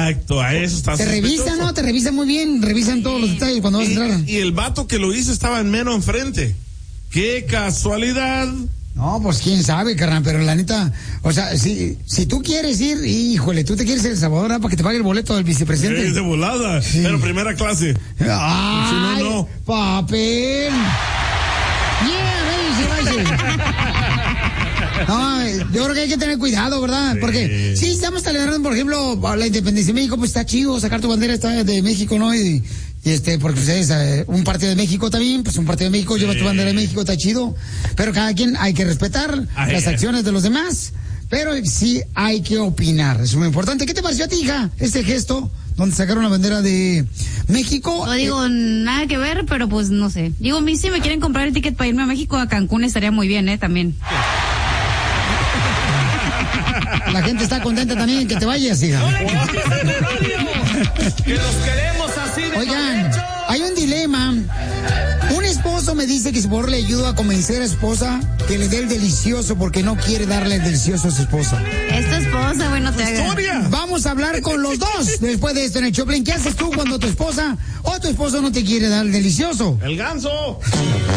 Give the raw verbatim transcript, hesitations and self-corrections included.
Exacto, a eso está. Te revisan, ¿no? Te revisan muy bien, revisan todos los detalles cuando vas a entrar. Y el vato que lo hizo estaba en mero enfrente. ¡Qué casualidad! No, pues quién sabe, carnal, pero la neta, o sea, si, si tú quieres ir, híjole, tú te quieres ir a El Salvador, ¿no? Para que te pague el boleto del vicepresidente. Es de volada, sí. Pero primera clase. ¡Ay, si no, no. papel! ¡Yeah, baby, sí, No, yo creo que hay que tener cuidado, ¿verdad? Sí. Porque sí, estamos celebrando, por ejemplo, la independencia de México, pues está chido sacar tu bandera está de México, ¿no? Y, y este, porque ustedes, eh, un partido de México también, pues un partido de México, sí. Lleva tu bandera de México, está chido. Pero cada quien hay que respetar Ay, las acciones de los demás, pero sí hay que opinar, eso es muy importante. ¿Qué te pareció a ti, hija, este gesto? Donde sacaron la bandera de México. No digo, eh, nada que ver, pero pues no sé. Digo, a mí si me quieren comprar el ticket para irme a México, a Cancún estaría muy bien, ¿eh? También. La gente está contenta también que te vayas, hija. Que los queremos así de Oigan, hay un dilema. Un esposo me dice que si por favor le ayudo a convencer a esposa que le dé el delicioso porque no quiere darle el delicioso a su esposa. Es tu esposa, güey, no te hagas. Vamos a hablar con los dos después de esto en el Choplin. ¿Qué haces tú cuando tu esposa o tu esposo no te quiere dar el delicioso? El ganso.